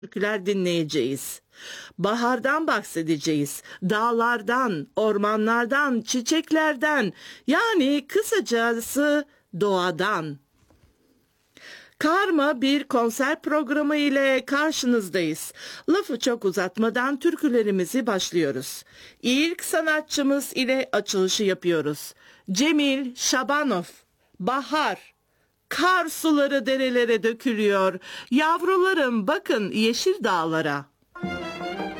türküler dinleyeceğiz. Bahardan bahsedeceğiz. Dağlardan, ormanlardan, çiçeklerden, yani kısacası doğadan. Karma bir konser programı ile karşınızdayız. Lafı çok uzatmadan türkülerimizi başlıyoruz. İlk sanatçımız ile açılışı yapıyoruz. Cemil Şabanov, Bahar. Kar suları derelere dökülüyor. Yavrularım bakın yeşil dağlara.